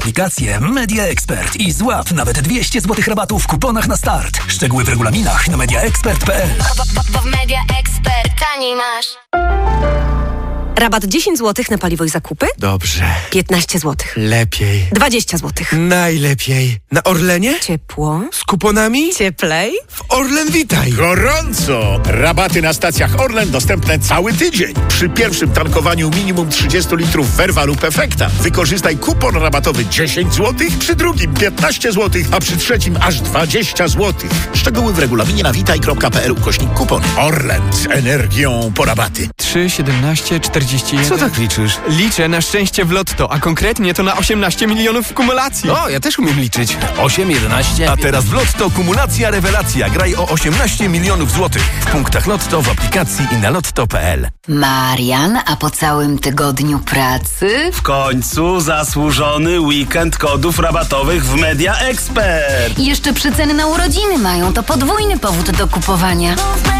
Aplikację Media Expert i złap nawet 200 zł rabatu w kuponach na start. Szczegóły w regulaminach na mediaexpert.pl. Bo w Media Expert taniej masz. Rabat 10 zł na paliwo i zakupy? Dobrze. 15 zł. Lepiej. 20 zł. Najlepiej. Na Orlenie? Ciepło. Z kuponami? Cieplej. W Orlen Witaj. Gorąco! Rabaty na stacjach Orlen dostępne cały tydzień. Przy pierwszym tankowaniu minimum 30 litrów Verva lub Efekta wykorzystaj kupon rabatowy 10 zł, przy drugim 15 zł, a przy trzecim aż 20 zł. Szczegóły w regulaminie na witaj.pl/kupon. Orlen z energią po rabaty. 3, 17, 41. Co tak liczysz? Liczę na szczęście w lotto, a konkretnie to na 18 milionów w kumulacji. O, ja też umiem liczyć. 8, 11. A teraz w Lotto kumulacja rewelacja. Graj o 18 milionów złotych. W punktach Lotto, w aplikacji i na lotto.pl. Marian, a po całym tygodniu pracy? W końcu zasłużony weekend kodów rabatowych w Media Expert. I jeszcze przeceny na urodziny mają, to podwójny powód do kupowania.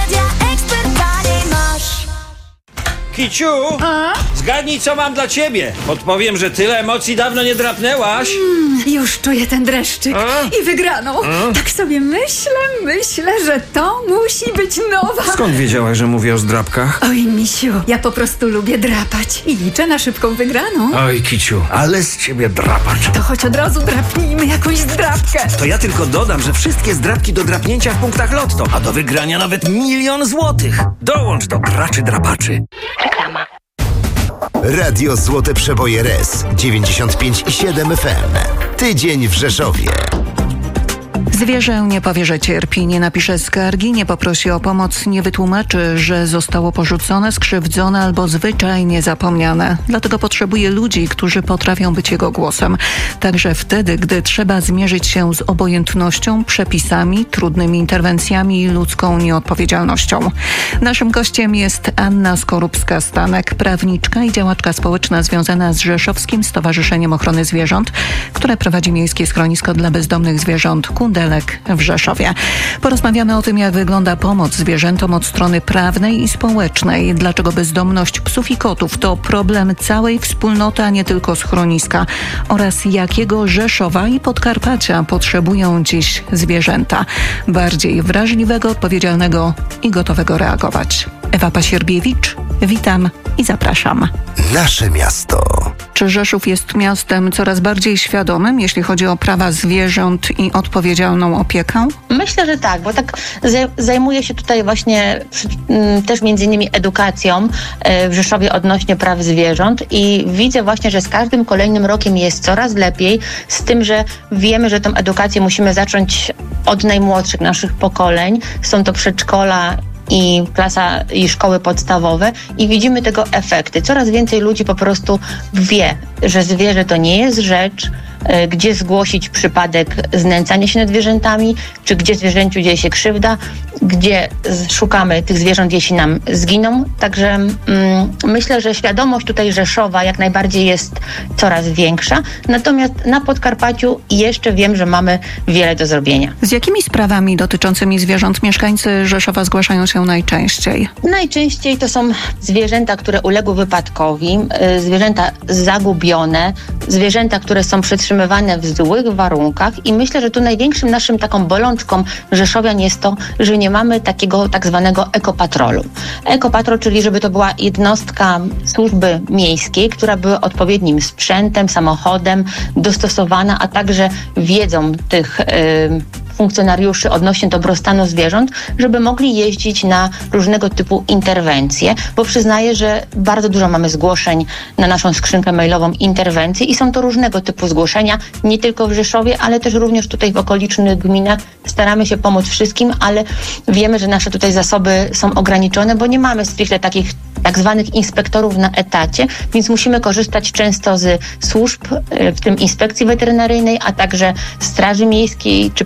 Kiciu, zgadnij, co mam dla ciebie. Podpowiem, że tyle emocji dawno nie drapnęłaś. Już czuję ten dreszczyk i wygraną. Tak sobie myślę, że to musi być nowa. Skąd wiedziałaś, że mówię o zdrapkach? Oj, misiu, ja po prostu lubię drapać i liczę na szybką wygraną. Oj, Kiciu, ale z ciebie drapacz. To choć od razu drapnijmy jakąś zdrapkę. To ja tylko dodam, że wszystkie zdrapki do drapnięcia w punktach Lotto, a do wygrania nawet 1 000 000 złotych. Dołącz do graczy drapaczy. Reklama. Radio Złote Przeboje RS 95,7 FM. Tydzień w Rzeszowie. Zwierzę nie powie, że cierpi, nie napisze skargi, nie poprosi o pomoc, nie wytłumaczy, że zostało porzucone, skrzywdzone albo zwyczajnie zapomniane. Dlatego potrzebuje ludzi, którzy potrafią być jego głosem. Także wtedy, gdy trzeba zmierzyć się z obojętnością, przepisami, trudnymi interwencjami i ludzką nieodpowiedzialnością. Naszym gościem jest Anna Skorupska-Stanek, prawniczka i działaczka społeczna związana z Rzeszowskim Stowarzyszeniem Ochrony Zwierząt, które prowadzi miejskie schronisko dla bezdomnych zwierząt Kundelek w Rzeszowie. Porozmawiamy o tym, jak wygląda pomoc zwierzętom od strony prawnej i społecznej. Dlaczego bezdomność psów i kotów to problem całej wspólnoty, a nie tylko schroniska. Oraz jakiego Rzeszowa i Podkarpacia potrzebują dziś zwierzęta. Bardziej wrażliwego, odpowiedzialnego i gotowego reagować. Ewa Pasierbiewicz, witam i zapraszam. Nasze miasto. Czy Rzeszów jest miastem coraz bardziej świadomym, jeśli chodzi o prawa zwierząt i odpowiedzialną opiekę? Myślę, że tak, bo tak zajmuję się tutaj właśnie też między innymi edukacją w Rzeszowie odnośnie praw zwierząt i widzę właśnie, że z każdym kolejnym rokiem jest coraz lepiej, z tym, że wiemy, że tą edukację musimy zacząć od najmłodszych naszych pokoleń. Są to przedszkola i klasa i szkoły podstawowe i widzimy tego efekty. Coraz więcej ludzi po prostu wie, że zwierzę to nie jest rzecz, gdzie zgłosić przypadek znęcania się nad zwierzętami, czy gdzie zwierzęciu dzieje się krzywda, gdzie szukamy tych zwierząt, jeśli nam zginą. Także myślę, że świadomość tutaj Rzeszowa jak najbardziej jest coraz większa. Natomiast na Podkarpaciu jeszcze wiem, że mamy wiele do zrobienia. Z jakimi sprawami dotyczącymi zwierząt mieszkańcy Rzeszowa zgłaszają się najczęściej? Najczęściej to są zwierzęta, które uległy wypadkowi, zwierzęta zagubione, zwierzęta, które są przetrzymywane w złych warunkach i myślę, że tu największym naszym taką bolączką Rzeszowian jest to, że nie mamy takiego tak zwanego ekopatrolu. Ekopatrol, czyli żeby to była jednostka służby miejskiej, która była odpowiednim sprzętem, samochodem dostosowana, a także wiedzą tych funkcjonariuszy odnośnie dobrostanu zwierząt, żeby mogli jeździć na różnego typu interwencje, bo przyznaję, że bardzo dużo mamy zgłoszeń na naszą skrzynkę mailową interwencji i są to różnego typu zgłoszenia, nie tylko w Rzeszowie, ale też również tutaj w okolicznych gminach. Staramy się pomóc wszystkim, ale wiemy, że nasze tutaj zasoby są ograniczone, bo nie mamy stricte takich tak zwanych inspektorów na etacie, więc musimy korzystać często z służb, w tym inspekcji weterynaryjnej, a także straży miejskiej czy policji,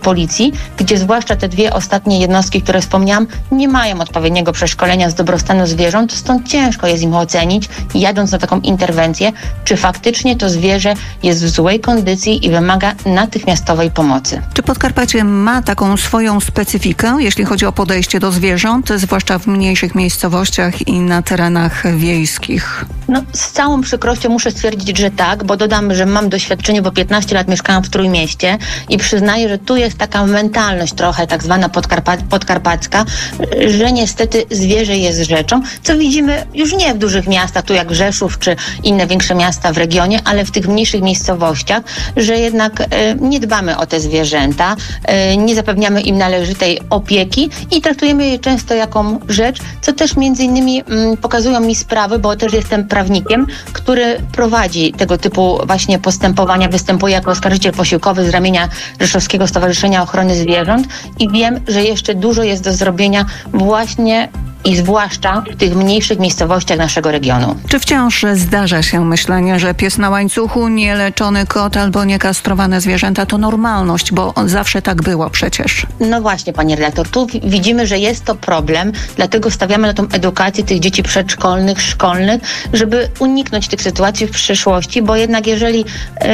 wsi, gdzie zwłaszcza te dwie ostatnie jednostki, które wspomniałam, nie mają odpowiedniego przeszkolenia z dobrostanu zwierząt, stąd ciężko jest im ocenić, jadąc na taką interwencję, czy faktycznie to zwierzę jest w złej kondycji i wymaga natychmiastowej pomocy. Czy Podkarpacie ma taką swoją specyfikę, jeśli chodzi o podejście do zwierząt, zwłaszcza w mniejszych miejscowościach i na terenach wiejskich? No, z całą przykrością muszę stwierdzić, że tak, bo dodam, że mam doświadczenie, bo 15 lat mieszkałam w Trójmieście i przyznaję, że tu jest taka mentalność trochę tak zwana podkarpacka, że niestety zwierzę jest rzeczą, co widzimy już nie w dużych miastach, tu jak Rzeszów czy inne większe miasta w regionie, ale w tych mniejszych miejscowościach, że jednak nie dbamy o te zwierzęta, nie zapewniamy im należytej opieki i traktujemy je często jako rzecz, co też między innymi pokazują mi sprawy, bo też jestem prawnikiem, który prowadzi tego typu właśnie postępowania, występuje jako oskarżyciel posiłkowy z ramienia Rzeszowskiego Stowarzyszenia Ochrony Zwierząt i wiem, że jeszcze dużo jest do zrobienia właśnie i zwłaszcza w tych mniejszych miejscowościach naszego regionu. Czy wciąż zdarza się myślenie, że pies na łańcuchu, nieleczony kot albo niekastrowane zwierzęta to normalność, bo zawsze tak było przecież? No właśnie, pani redaktor, tu widzimy, że jest to problem, dlatego stawiamy na tą edukację tych dzieci przedszkolnych, szkolnych, żeby uniknąć tych sytuacji w przyszłości, bo jednak jeżeli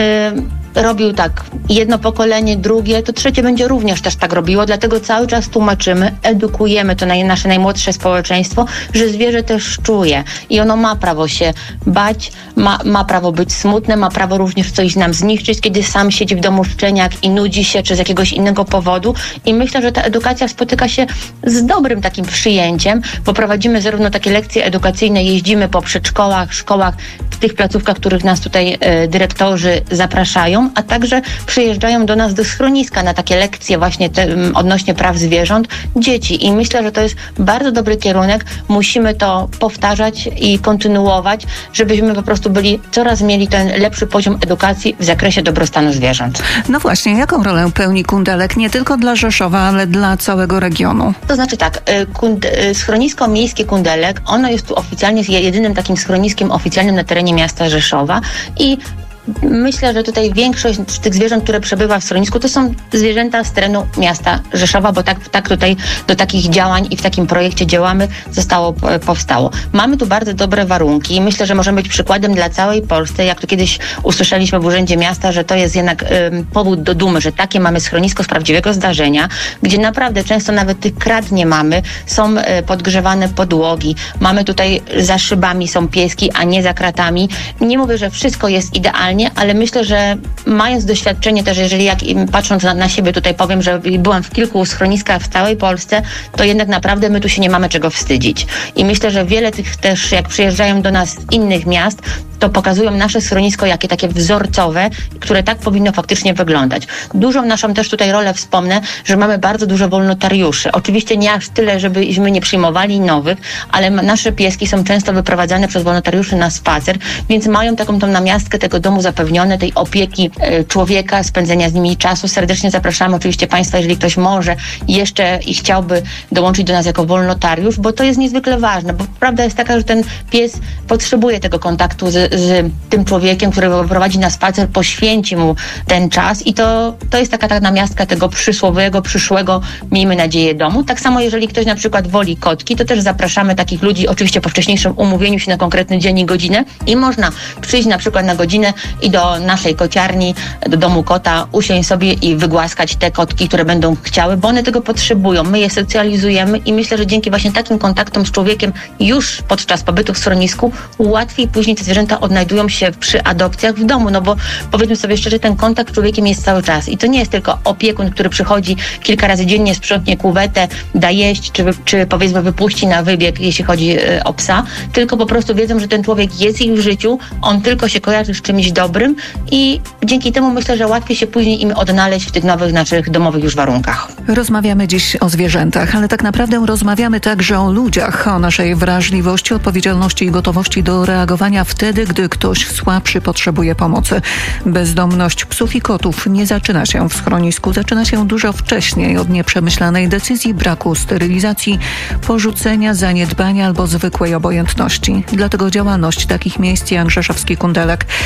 robił tak jedno pokolenie, drugie, to trzecie będzie również też tak robiło, dlatego cały czas tłumaczymy, edukujemy to nasze najmłodsze społeczeństwo, że zwierzę też czuje i ono ma prawo się bać, ma prawo być smutne, ma prawo również coś nam zniszczyć, kiedy sam siedzi w domu szczeniak i nudzi się, czy z jakiegoś innego powodu i myślę, że ta edukacja spotyka się z dobrym takim przyjęciem, bo prowadzimy zarówno takie lekcje edukacyjne, jeździmy po przedszkolach, szkołach, w tych placówkach, których nas tutaj dyrektorzy zapraszają, a także przyjeżdżają do nas do schroniska na takie lekcje właśnie odnośnie praw zwierząt dzieci i myślę, że to jest bardzo dobry kierunek. Musimy to powtarzać i kontynuować, żebyśmy po prostu coraz mieli ten lepszy poziom edukacji w zakresie dobrostanu zwierząt. No właśnie, jaką rolę pełni Kundelek nie tylko dla Rzeszowa, ale dla całego regionu? To znaczy tak, schronisko miejskie Kundelek, ono jest tu oficjalnie jedynym takim schroniskiem oficjalnym na terenie miasta Rzeszowa i myślę, że tutaj większość z tych zwierząt, które przebywa w schronisku, to są zwierzęta z terenu miasta Rzeszowa, bo tak tutaj do takich działań i w takim projekcie działamy, powstało. Mamy tu bardzo dobre warunki i myślę, że możemy być przykładem dla całej Polski. Jak tu kiedyś usłyszeliśmy w Urzędzie Miasta, że to jest jednak powód do dumy, że takie mamy schronisko z prawdziwego zdarzenia, gdzie naprawdę często nawet tych krat nie mamy, są podgrzewane podłogi, mamy tutaj za szybami są pieski, a nie za kratami. Nie mówię, że wszystko jest idealnie, ale myślę, że mając doświadczenie też, patrząc na siebie tutaj powiem, że byłam w kilku schroniskach w całej Polsce, to jednak naprawdę my tu się nie mamy czego wstydzić. I myślę, że wiele tych też, jak przyjeżdżają do nas z innych miast, to pokazują nasze schronisko jakie takie wzorcowe, które tak powinno faktycznie wyglądać. Dużą naszą też tutaj rolę wspomnę, że mamy bardzo dużo wolontariuszy. Oczywiście nie aż tyle, żebyśmy nie przyjmowali nowych, ale nasze pieski są często wyprowadzane przez wolontariuszy na spacer, więc mają taką tą namiastkę tego domu zapewnione, tej opieki człowieka, spędzenia z nimi czasu. Serdecznie zapraszamy oczywiście Państwa, jeżeli ktoś może jeszcze i chciałby dołączyć do nas jako wolontariusz, bo to jest niezwykle ważne, bo prawda jest taka, że ten pies potrzebuje tego kontaktu z tym człowiekiem, który go prowadzi na spacer, poświęci mu ten czas i to jest taka namiastka tego przyszłego, miejmy nadzieję, domu. Tak samo jeżeli ktoś na przykład woli kotki, to też zapraszamy takich ludzi, oczywiście po wcześniejszym umówieniu się na konkretny dzień i godzinę i można przyjść na przykład na godzinę i do naszej kociarni, do domu kota, usiąść sobie i wygłaskać te kotki, które będą chciały, bo one tego potrzebują. My je socjalizujemy i myślę, że dzięki właśnie takim kontaktom z człowiekiem już podczas pobytu w schronisku łatwiej później te zwierzęta odnajdują się przy adopcjach w domu, no bo powiedzmy sobie szczerze, ten kontakt z człowiekiem jest cały czas i to nie jest tylko opiekun, który przychodzi kilka razy dziennie, sprzątnie kuwetę, da jeść, czy powiedzmy wypuści na wybieg, jeśli chodzi o psa, tylko po prostu wiedzą, że ten człowiek jest ich w życiu, on tylko się kojarzy z czymś dobrym i dzięki temu myślę, że łatwiej się później im odnaleźć w tych nowych naszych domowych już warunkach. Rozmawiamy dziś o zwierzętach, ale tak naprawdę rozmawiamy także o ludziach, o naszej wrażliwości, odpowiedzialności i gotowości do reagowania wtedy, gdy ktoś słabszy potrzebuje pomocy. Bezdomność psów i kotów nie zaczyna się w schronisku, zaczyna się dużo wcześniej od nieprzemyślanej decyzji, braku sterylizacji, porzucenia, zaniedbania albo zwykłej obojętności. Dlatego działalność takich miejsc jak rzeszowski Kundelek to nie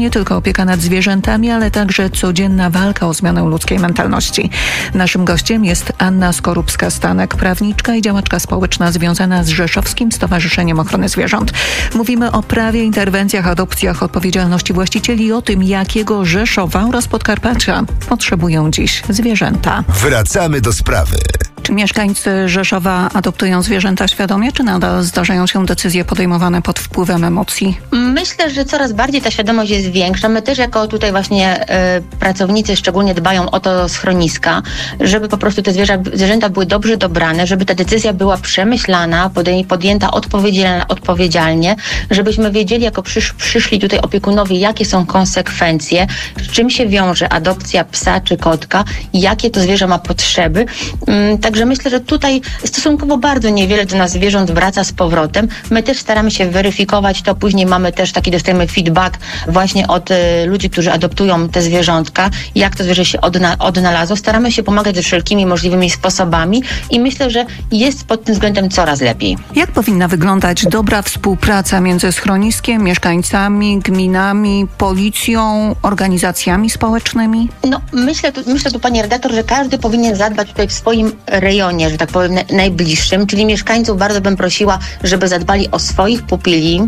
nie tylko opieka nad zwierzętami, ale także codzienna walka o zmianę ludzkiej mentalności. Naszym gościem jest Anna Skorupska-Stanek, prawniczka i działaczka społeczna związana z Rzeszowskim Stowarzyszeniem Ochrony Zwierząt. Mówimy o prawie, interwencjach, adopcjach, odpowiedzialności właścicieli i o tym, jakiego Rzeszowa oraz Podkarpacia potrzebują dziś zwierzęta. Wracamy do sprawy. Czy mieszkańcy Rzeszowa adoptują zwierzęta świadomie, czy nadal zdarzają się decyzje podejmowane pod wpływem emocji? Myślę, że coraz bardziej ta świadomość jest większa. My też jako tutaj właśnie pracownicy szczególnie dbają o to schroniska, żeby po prostu te zwierzęta były dobrze dobrane, żeby ta decyzja była przemyślana, podjęta odpowiedzialnie, żebyśmy wiedzieli jako przyszli tutaj opiekunowie, jakie są konsekwencje, z czym się wiąże adopcja psa czy kotka, jakie to zwierzę ma potrzeby. Także myślę, że tutaj stosunkowo bardzo niewiele do nas zwierząt wraca z powrotem. My też staramy się weryfikować to, później mamy też dostajemy feedback właśnie od ludzi, którzy adoptują te zwierzątka, jak to zwierzę się odnalazło. Staramy się pomagać ze wszelkimi możliwymi sposobami i myślę, że jest pod tym względem coraz lepiej. Jak powinna wyglądać dobra współpraca między schroniskiem, mieszkańcami, gminami, policją, organizacjami społecznymi? No, myślę tu, pani redaktor, że każdy powinien zadbać tutaj w swoim rejonie, że tak powiem, najbliższym, czyli mieszkańców bardzo bym prosiła, żeby zadbali o swoich pupili,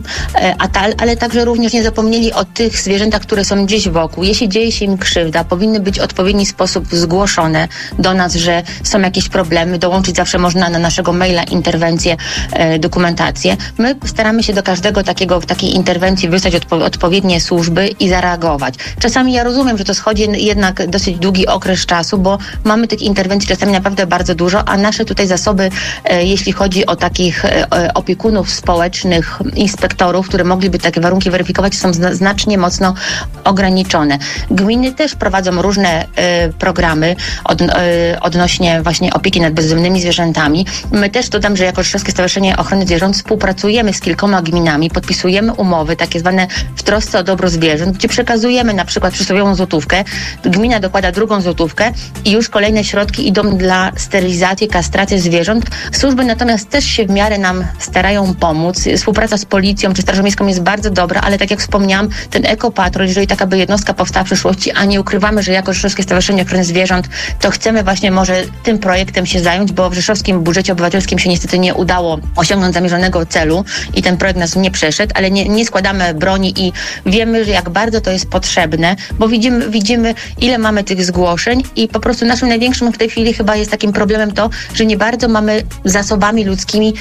ale także również nie zapomnieli o tych zwierzętach, które są gdzieś wokół. Jeśli dzieje się im krzywda, powinny być w odpowiedni sposób zgłoszone do nas, że są jakieś problemy, dołączyć zawsze można na naszego maila interwencję, dokumentację. My staramy się do każdego takiej interwencji wysłać odpowiednie służby i zareagować. Czasami ja rozumiem, że to schodzi jednak dosyć długi okres czasu, bo mamy tych interwencji czasami naprawdę bardzo dużo, a nasze tutaj zasoby, jeśli chodzi o takich opiekunów społecznych, inspektorów, które mogliby takie warunki weryfikować, są znacznie mocno ograniczone. Gminy też prowadzą różne programy odnośnie właśnie opieki nad bezdomnymi zwierzętami. My też dodam, że jako Rzeszowskie Stowarzyszenie Ochrony Zwierząt współpracujemy z kilkoma gminami, podpisujemy umowy, takie zwane w trosce o dobro zwierząt, gdzie przekazujemy na przykład przysłowiową złotówkę, gmina dokłada drugą złotówkę i już kolejne środki idą dla sterylizacji, kastracji zwierząt. Służby natomiast też się w miarę nam starają pomóc. Współpraca z policją czy Strażą Miejską jest bardzo dobra, ale tak jak wspomniałam, ten ekopatrol, jeżeli taka by jednostka powstała w przyszłości, a nie ukrywamy, że jako Rzeszowskie Stowarzyszenie Ochrony Zwierząt, to chcemy właśnie może tym projektem się zająć, bo w rzeszowskim budżecie obywatelskim się niestety nie udało osiągnąć zamierzonego celu i ten projekt nas nie przeszedł, ale nie składamy broni i wiemy, że jak bardzo to jest potrzebne, bo widzimy ile mamy tych zgłoszeń i po prostu naszym największym w tej chwili chyba jest takim problemem to, że nie bardzo mamy zasobami ludzkimi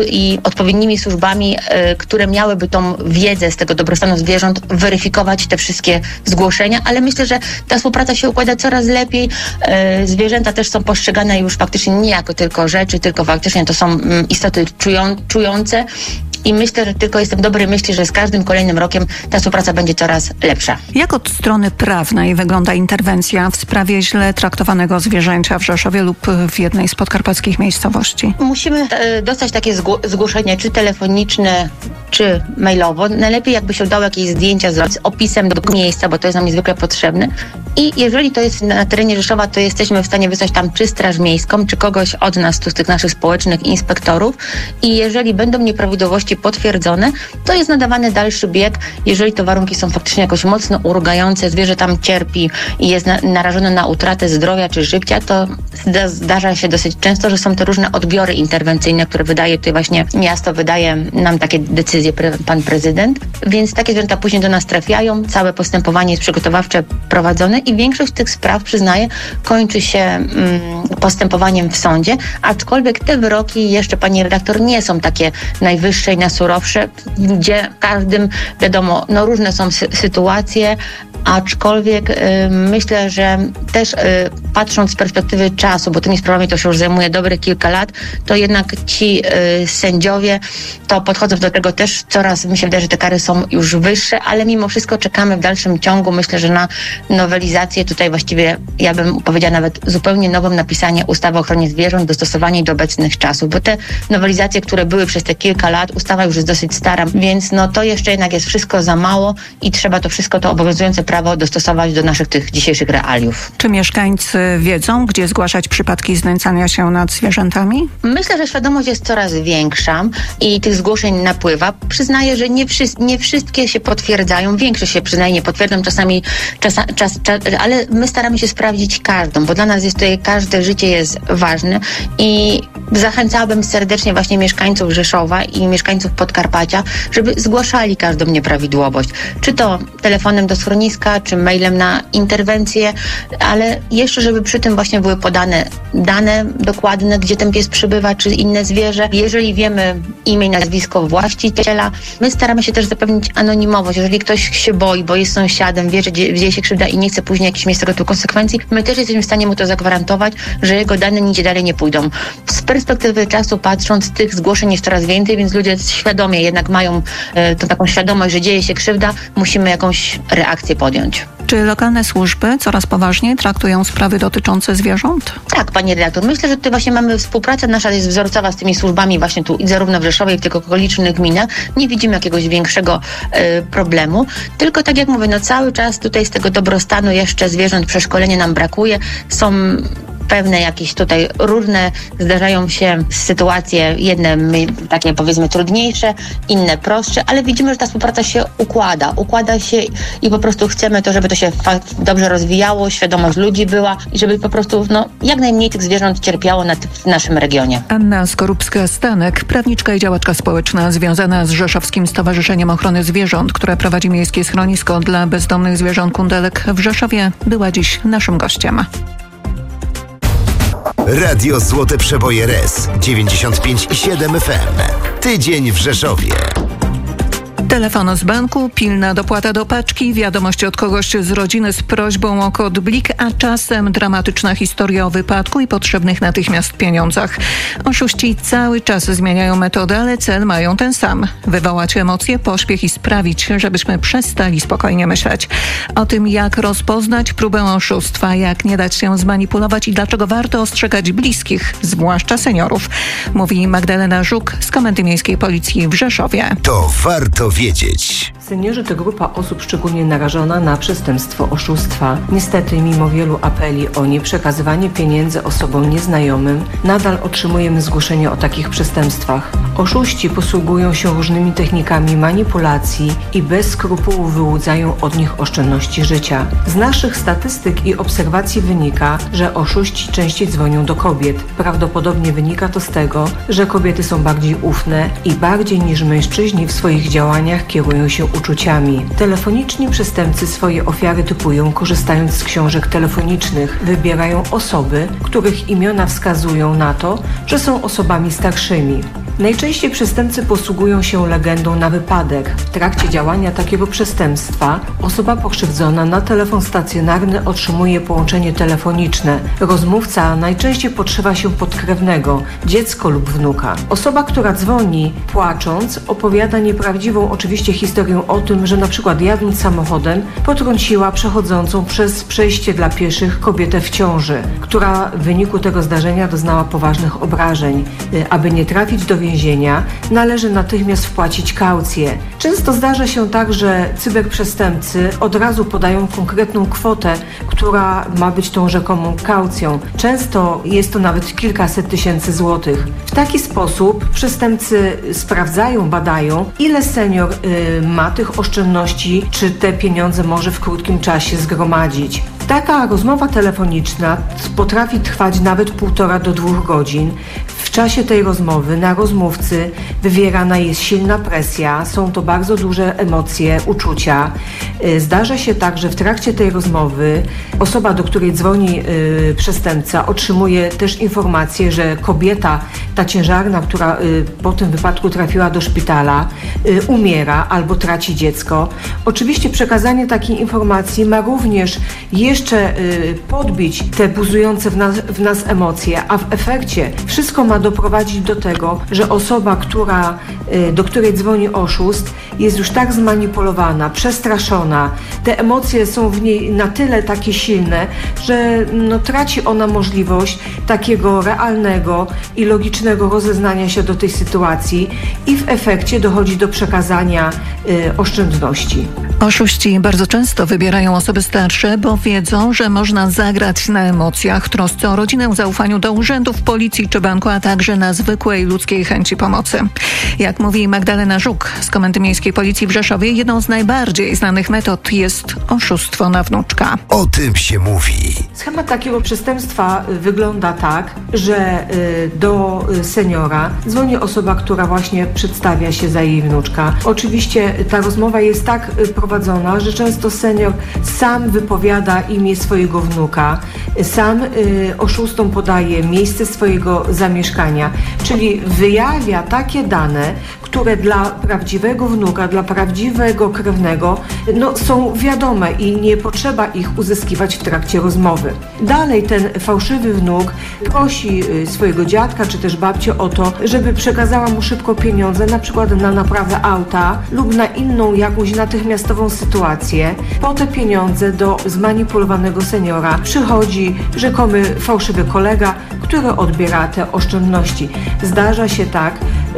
i odpowiednimi służbami, które miałyby tą wiedzę z tego dobrostanu zwierząt weryfikować te wszystkie zgłoszenia, ale myślę, że ta współpraca się układa coraz lepiej. Zwierzęta też są postrzegane już faktycznie nie jako tylko rzeczy, tylko faktycznie to są istoty czujące. I myślę, że tylko jestem dobrej myśli, że z każdym kolejnym rokiem ta współpraca będzie coraz lepsza. Jak od strony prawnej wygląda interwencja w sprawie źle traktowanego zwierzęcia w Rzeszowie lub w jednej z podkarpackich miejscowości? Musimy dostać takie zgłoszenie, czy telefoniczne, czy mailowo. Najlepiej jakby się udało jakieś zdjęcia zrobić z opisem do miejsca, bo to jest nam niezwykle potrzebne. I jeżeli to jest na terenie Rzeszowa, to jesteśmy w stanie wysłać tam czy Straż Miejską, czy kogoś od nas, tu z tych naszych społecznych inspektorów. I jeżeli będą nieprawidłowości potwierdzone, to jest nadawany dalszy bieg. Jeżeli te warunki są faktycznie jakoś mocno urągające, zwierzę tam cierpi i jest narażone na utratę zdrowia czy życia, to zdarza się dosyć często, że są te różne odbiory interwencyjne, które wydaje tutaj właśnie miasto, wydaje nam takie decyzje pan prezydent. Więc takie zwierzęta później do nas trafiają, całe postępowanie jest przygotowawcze prowadzone i większość tych spraw, przyznaję, kończy się postępowaniem w sądzie, aczkolwiek te wyroki jeszcze, pani redaktor, nie są takie najwyższe i najsurowsze, gdzie każdym, wiadomo, no różne są sytuacje, aczkolwiek myślę, że też patrząc z perspektywy czasu, bo tymi sprawami to się już zajmuje dobre kilka lat, to jednak ci sędziowie to podchodzą do tego też coraz, mi się wydaje, że te kary są już wyższe, ale mimo wszystko czekamy w dalszym ciągu, myślę, że na nowelizację tutaj właściwie, ja bym powiedziała nawet zupełnie nowym napisanie ustawy o ochronie zwierząt, dostosowanie do obecnych czasów, bo te nowelizacje, które były przez te kilka lat, postawa już jest dosyć stara, więc no to jeszcze jednak jest wszystko za mało i trzeba to wszystko, to obowiązujące prawo dostosować do naszych tych dzisiejszych realiów. Czy mieszkańcy wiedzą, gdzie zgłaszać przypadki znęcania się nad zwierzętami? Myślę, że świadomość jest coraz większa i tych zgłoszeń napływa. Przyznaję, że nie wszystkie się potwierdzają, większość się przyznaje, nie potwierdzą, czasami, ale my staramy się sprawdzić każdą, bo dla nas jest tutaj każde życie jest ważne i zachęcałabym serdecznie właśnie mieszkańców Rzeszowa i mieszkańców Podkarpacia, żeby zgłaszali każdą nieprawidłowość. Czy to telefonem do schroniska, czy mailem na interwencję, ale jeszcze, żeby przy tym właśnie były podane dane dokładne, gdzie ten pies przybywa, czy inne zwierzę. Jeżeli wiemy imię i nazwisko właściciela, my staramy się też zapewnić anonimowość. Jeżeli ktoś się boi, bo jest sąsiadem, wie, że dzieje się krzywda i nie chce później jakichś mieć tego typu konsekwencji, my też jesteśmy w stanie mu to zagwarantować, że jego dane nigdzie dalej nie pójdą. Z perspektywy czasu patrząc, tych zgłoszeń jest coraz więcej, więc ludzie świadomie jednak mają tą taką świadomość, że dzieje się krzywda, musimy jakąś reakcję podjąć. Czy lokalne służby coraz poważniej traktują sprawy dotyczące zwierząt? Tak, pani redaktor. Myślę, że tutaj właśnie mamy współpracę nasza jest wzorcowa z tymi służbami właśnie tu i zarówno w Rzeszowie, jak i w tych okolicznych gminach. Nie widzimy jakiegoś większego problemu. Tylko tak jak mówię, no cały czas tutaj z tego dobrostanu jeszcze zwierząt przeszkolenia nam brakuje. Są pewne jakieś tutaj różne, zdarzają się sytuacje, jedne takie powiedzmy trudniejsze, inne prostsze, ale widzimy, że ta współpraca się układa się i po prostu chcemy to, żeby to się dobrze rozwijało, świadomość ludzi była i żeby po prostu jak najmniej tych zwierząt cierpiało w naszym regionie. Anna Skorupska-Stanek, prawniczka i działaczka społeczna związana z Rzeszowskim Stowarzyszeniem Ochrony Zwierząt, które prowadzi miejskie schronisko dla bezdomnych zwierząt Kundelek w Rzeszowie, była dziś naszym gościem. Radio Złote Przeboje RES 95,7 FM. Tydzień w Rzeszowie. Telefon z banku, pilna dopłata do paczki, wiadomość od kogoś z rodziny z prośbą o kod Blik, a czasem dramatyczna historia o wypadku i potrzebnych natychmiast pieniądzach. Oszuści cały czas zmieniają metodę, ale cel mają ten sam. Wywołać emocje, pośpiech i sprawić, żebyśmy przestali spokojnie myśleć. O tym, jak rozpoznać próbę oszustwa, jak nie dać się zmanipulować i dlaczego warto ostrzegać bliskich, zwłaszcza seniorów, mówi Magdalena Żuk z Komendy Miejskiej Policji w Rzeszowie. To warto wiedzieć. Seniorzy to grupa osób szczególnie narażona na przestępstwo oszustwa. Niestety, mimo wielu apeli o nieprzekazywanie pieniędzy osobom nieznajomym, nadal otrzymujemy zgłoszenia o takich przestępstwach. Oszuści posługują się różnymi technikami manipulacji i bez skrupułów wyłudzają od nich oszczędności życia. Z naszych statystyk i obserwacji wynika, że oszuści częściej dzwonią do kobiet. Prawdopodobnie wynika to z tego, że kobiety są bardziej ufne i bardziej niż mężczyźni w swoich działaniach kierują się uczuciami. Telefoniczni przestępcy swoje ofiary typują korzystając z książek telefonicznych. Wybierają osoby, których imiona wskazują na to, że są osobami starszymi. Najczęściej przestępcy posługują się legendą na wypadek. W trakcie działania takiego przestępstwa osoba pokrzywdzona na telefon stacjonarny otrzymuje połączenie telefoniczne. Rozmówca najczęściej podszywa się pod krewnego, dziecko lub wnuka. Osoba, która dzwoni płacząc, opowiada nieprawdziwą oczywiście historię o tym, że na przykład jadąc samochodem potrąciła przechodzącą przez przejście dla pieszych kobietę w ciąży, która w wyniku tego zdarzenia doznała poważnych obrażeń. Aby nie trafić do więzienia, należy natychmiast wpłacić kaucję. Często zdarza się tak, że cyberprzestępcy od razu podają konkretną kwotę, która ma być tą rzekomą kaucją. Często jest to nawet kilkaset tysięcy złotych. W taki sposób przestępcy sprawdzają, badają, ile senior ma tych oszczędności, czy te pieniądze może w krótkim czasie zgromadzić. Taka rozmowa telefoniczna potrafi trwać nawet 1,5 do 2 godzin. W czasie tej rozmowy na rozmówcy wywierana jest silna presja, są to bardzo duże emocje, uczucia. Zdarza się tak, że w trakcie tej rozmowy osoba, do której dzwoni przestępca, otrzymuje też informację, że kobieta, ta ciężarna, która po tym wypadku trafiła do szpitala, umiera albo traci dziecko. Oczywiście przekazanie takiej informacji ma również jeszcze podbić te buzujące w nas emocje, a w efekcie wszystko ma doprowadzić do tego, że osoba, do której dzwoni oszust, jest już tak zmanipulowana, przestraszona. Te emocje są w niej na tyle takie silne, że traci ona możliwość takiego realnego i logicznego rozeznania się do tej sytuacji i w efekcie dochodzi do przekazania oszczędności. Oszuści bardzo często wybierają osoby starsze, bo wiedzą, że można zagrać na emocjach, trosce o rodzinę, zaufaniu do urzędów, policji czy banku, a także na zwykłej ludzkiej chęci pomocy. Jak mówi Magdalena Żuk z Komendy Miejskiej Policji w Rzeszowie, jedną z najbardziej znanych metod jest oszustwo na wnuczka. O tym się mówi. Schemat takiego przestępstwa wygląda tak, że do seniora dzwoni osoba, która właśnie przedstawia się za jej wnuczka. Oczywiście ta rozmowa jest tak prowadzona, że często senior sam wypowiada imię swojego wnuka, sam oszustom podaje miejsce swojego zamieszkania, czyli wyjawia takie dane, które dla prawdziwego wnuka, dla prawdziwego krewnego są wiadome i nie potrzeba ich uzyskiwać w trakcie rozmowy. Dalej ten fałszywy wnuk prosi swojego dziadka czy też babcię o to, żeby przekazała mu szybko pieniądze, na przykład na naprawę auta lub na inną jakąś natychmiastową sytuację. Po te pieniądze do zmanipulowanego seniora przychodzi rzekomy fałszywy kolega, który odbiera te oszczędności. Zdarza się tak,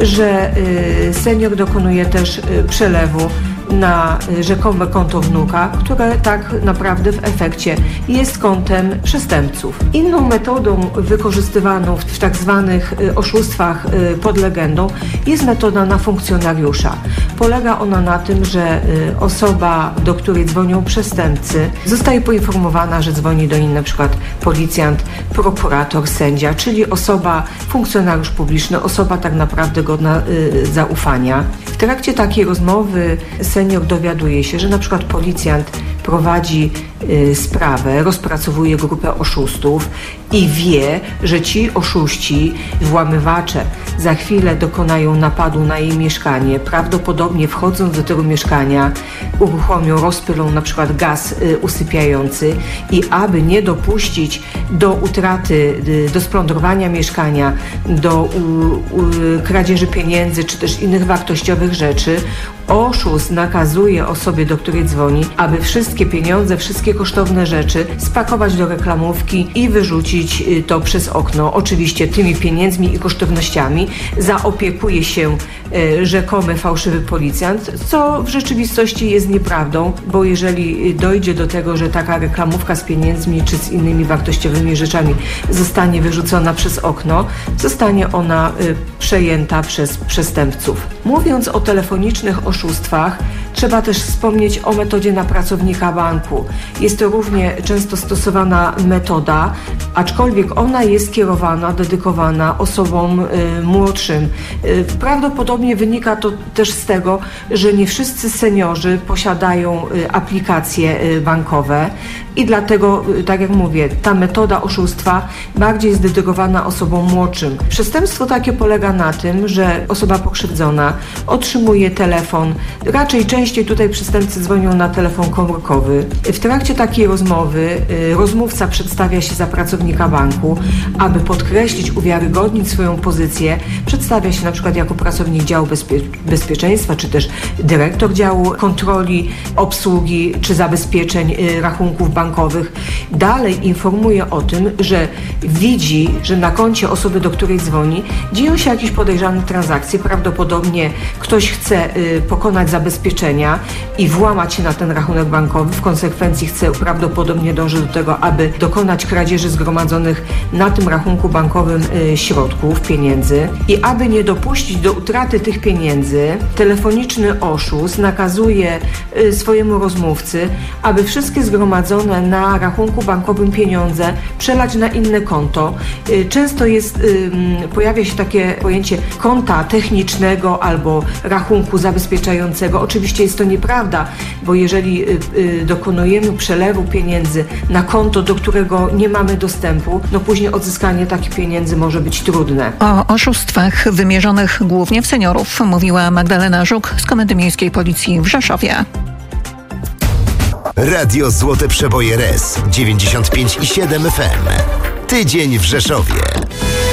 że senior dokonuje też przelewu na rzekome konto wnuka, które tak naprawdę w efekcie jest kontem przestępców. Inną metodą wykorzystywaną w tak zwanych oszustwach pod legendą jest metoda na funkcjonariusza. Polega ona na tym, że osoba, do której dzwonią przestępcy, zostaje poinformowana, że dzwoni do niej na przykład policjant, prokurator, sędzia, czyli osoba, funkcjonariusz publiczny, osoba tak naprawdę godna zaufania. W trakcie takiej rozmowy senior dowiaduje się, że na przykład policjant prowadzi sprawę, rozpracowuje grupę oszustów i wie, że ci oszuści, włamywacze za chwilę dokonają napadu na jej mieszkanie, prawdopodobnie wchodząc do tego mieszkania uruchomią, rozpylą na przykład gaz usypiający i aby nie dopuścić do utraty, do splądrowania mieszkania, do kradzieży pieniędzy czy też innych wartościowych rzeczy, oszust nakazuje osobie, do której dzwoni, aby wszystkie pieniądze, wszystkie kosztowne rzeczy spakować do reklamówki i wyrzucić to przez okno. Oczywiście tymi pieniędzmi i kosztownościami zaopiekuje się rzekomy fałszywy policjant, co w rzeczywistości jest nieprawdą, bo jeżeli dojdzie do tego, że taka reklamówka z pieniędzmi czy z innymi wartościowymi rzeczami zostanie wyrzucona przez okno, zostanie ona przejęta przez przestępców. Mówiąc o telefonicznych oszustwach, trzeba też wspomnieć o metodzie na pracownika banku. Jest to równie często stosowana metoda, aczkolwiek ona jest kierowana, dedykowana osobom młodszym. Prawdopodobnie wynika to też z tego, że nie wszyscy seniorzy posiadają aplikacje bankowe i dlatego, tak jak mówię, ta metoda oszustwa bardziej jest dedykowana osobom młodszym. Przestępstwo takie polega na tym, że osoba pokrzywdzona otrzymuje telefon, raczej częściej tutaj przestępcy dzwonią na telefon komórkowy. W trakcie takiej rozmowy rozmówca przedstawia się za pracownika banku, aby podkreślić, uwiarygodnić swoją pozycję. Przedstawia się na przykład jako pracownik działu bezpieczeństwa, czy też dyrektor działu kontroli, obsługi czy zabezpieczeń rachunków bankowych. Dalej informuje o tym, że widzi, że na koncie osoby, do której dzwoni, dzieją się jakieś podejrzane transakcje. Prawdopodobnie ktoś chce pokonać zabezpieczenia i włamać się na ten rachunek bankowy. W konsekwencji chce, prawdopodobnie dąży do tego, aby dokonać kradzieży zgromadzonych na tym rachunku bankowym środków, pieniędzy. I aby nie dopuścić do utraty tych pieniędzy, telefoniczny oszust nakazuje swojemu rozmówcy, aby wszystkie zgromadzone na rachunku bankowym pieniądze przelać na inne konto. Często pojawia się takie pojęcie konta technicznego albo rachunku zabezpieczającego. Oczywiście jest to nieprawda, bo jeżeli dokonujemy przelewu pieniędzy na konto, do którego nie mamy dostępu, później odzyskanie takich pieniędzy może być trudne. O oszustwach wymierzonych głównie w seniorów mówiła Magdalena Żuk z Komendy Miejskiej Policji w Rzeszowie. Radio Złote Przeboje RES 95,7 FM. Tydzień w Rzeszowie.